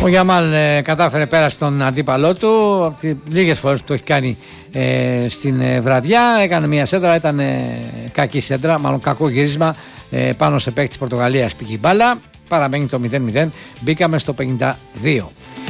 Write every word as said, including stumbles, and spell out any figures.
Ο Γιαμάλ ε, κατάφερε πέρασε τον αντίπαλό του. Λίγες φορές το έχει κάνει ε, στην ε, βραδιά. Έκανε μια σέντρα, ήταν ε, κακή σέντρα, μάλλον κακό γύρισμα ε, πάνω σε παίκτη της Πορτογαλίας. Πήγε η μπάλα, παραμένει το μηδέν μηδέν. Μπήκαμε στο πενήντα δύο.